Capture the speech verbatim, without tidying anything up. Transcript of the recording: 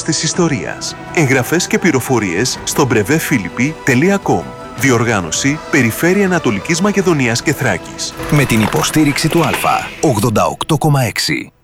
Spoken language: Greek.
της ιστορίας. Εγγραφές και πληροφορίες στο μπρεβέ φίλιππι τελεία κομ. Διοργάνωση Περιφέρεια Ανατολικής Μακεδονίας και Θράκης. Με την υποστήριξη του Α ογδόντα οκτώ κόμμα έξι.